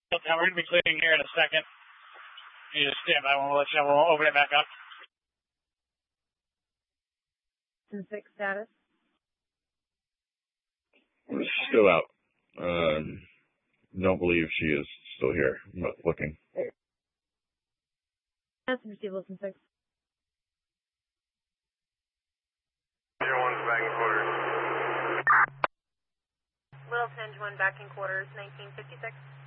We're going to be clearing here in a second. You just stand by. We'll let you know. We'll open it back up. 6 status. Still out. Don't believe she is still here. I'm not looking. That's receive Wilson 6. 01's back in quarters. Wilson 1 back in quarters, 1956.